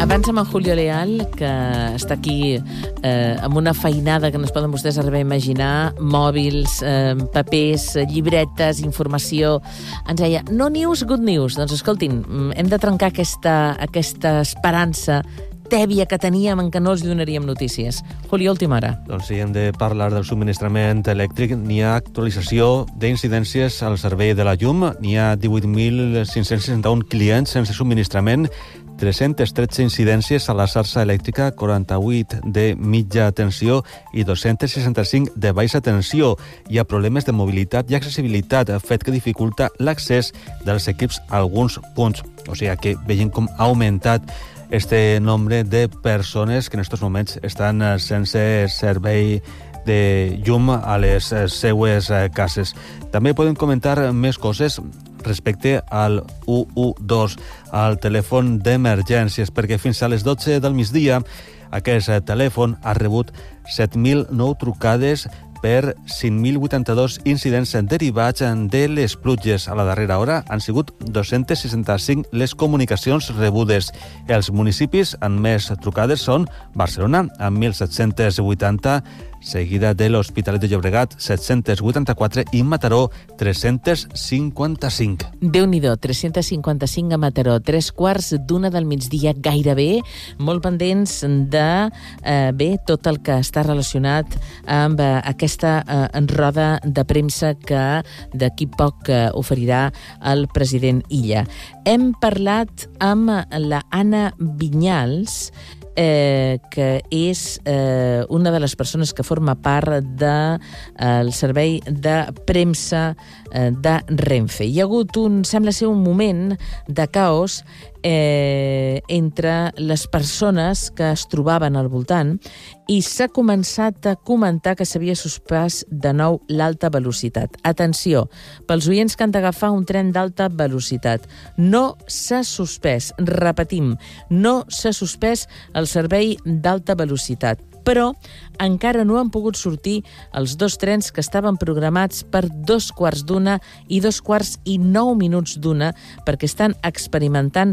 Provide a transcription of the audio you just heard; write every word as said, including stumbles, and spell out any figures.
Abans amb en Julio Leal, que està aquí eh, amb una feinada que no es poden vostès arribar a imaginar, mòbils, eh, papers, llibretes, informació, ens deia, no news, good news. Doncs escoltin, hem de trencar aquesta, aquesta esperança tèbia que teníem en què no els donaríem notícies. Julio, última hora. Doncs sí, hem de parlar del subministrament elèctric. N'hi ha actualització d'incidències al servei de la llum. N'hi ha divuit mil cinc-cents seixanta-un clients sense subministrament, tres-centes tretze incidències a la xarxa elèctrica, quaranta-vuit de mitja tensió i dos-cents seixanta-cinc de baixa tensió. Hi ha problemes de mobilitat i accessibilitat, fet que dificulta l'accés dels equips a alguns punts. O sigui que veiem com ha augmentat este nombre de persones que en aquests moments estan sense servei de llum a les seues cases. També podem comentar més coses respecte al u u dos, al telèfon d'emergències, perquè fins a les dotze del migdia aquest telèfon ha rebut set mil nou trucades per cinc mil vuitanta-dos incidents derivats de les pluges. A la darrera hora han sigut dos-cents seixanta-cinc les comunicacions rebudes. Els municipis amb més trucades són Barcelona, amb mil set-cents vuitanta, seguida de l'Hospitalet de Llobregat, set-cents vuitanta-quatre, i Mataró, tres-cents cinquanta-cinc. Déu-n'hi-do, tres-cents cinquanta-cinc a Mataró, tres quarts d'una del migdia gairebé, molt pendents de eh, bé, tot el que està relacionat amb eh, aquesta eh, roda de premsa que d'aquí poc eh, oferirà el president Illa. Hem parlat amb la Anna Vinyals, Eh, que és eh, una de les persones que forma part del de, eh, servei de premsa eh, de Renfe. Hi ha hagut un, sembla ser un moment de caos eh, entre les persones que es trobaven al voltant i s'ha començat a comentar que s'havia suspès de nou l'alta velocitat. Atenció, pels oients que han d'agafar un tren d'alta velocitat, no s'ha suspès, repetim, no s'ha suspès el servei d'alta velocitat, però encara no han pogut sortir els dos trens que estaven programats per dos quarts d'una i dos quarts i nou minuts d'una, perquè estan experimentant